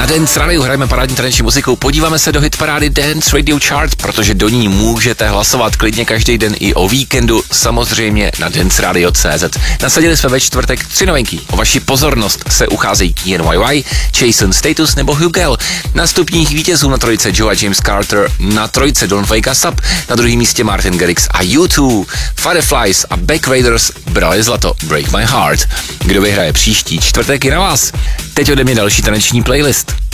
Na Dance Radio hrajeme parádní taneční muzikou, podíváme se do hitparády Dance Radio Chart, protože do ní můžete hlasovat klidně každý den i o víkendu, samozřejmě na danceradio.cz. Nasadili jsme ve čtvrtek 3 novinky. O vaši pozornost se ucházejí KNYY, Jason Status nebo Hugel. Na stupních vítězů na trojce Joe a James Carter, na trojce Don't Wake Us Up, na druhém místě Martin Garrix a U2, Fireflies a Back Raiders brali zlato Break My Heart. Kdo vyhraje příští čtvrtek je na vás. Teď ode mě další taneční playlist.